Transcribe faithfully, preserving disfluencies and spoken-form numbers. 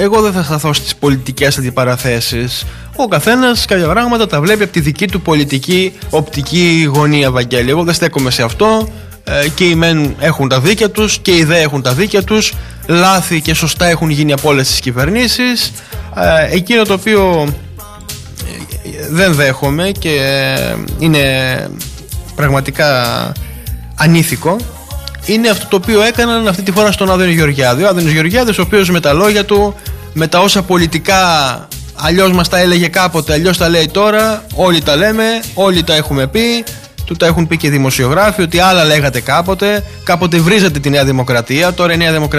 εγώ δεν θα σταθώ στις πολιτικές αντιπαραθέσεις. Ο καθένας κάποια πράγματα τα βλέπει από τη δική του πολιτική οπτική γωνία, Βαγγέλη. Εγώ δεν στέκομαι σε αυτό. Ε, και οι μεν έχουν τα δίκια τους και οι δε έχουν τα δίκια τους. Λάθη και σωστά έχουν γίνει από όλες τις κυβερνήσεις. Ε, εκείνο το οποίο δεν δέχομαι και είναι πραγματικά ανήθικο είναι αυτό το οποίο έκαναν αυτή τη φορά στον Άδωνη Γεωργιάδη. Ο Άδωνης Γεωργιάδης, ο οποίος με τα λόγια του, με τα όσα πολιτικά αλλιώς μας τα έλεγε κάποτε, αλλιώς τα λέει τώρα, όλοι τα λέμε, όλοι τα έχουμε πει, του τα έχουν πει και δημοσιογράφοι, ότι άλλα λέγατε κάποτε, κάποτε βρίζατε τη Νέα Δημοκρατία, τώρα η Νέα Δημοκρατία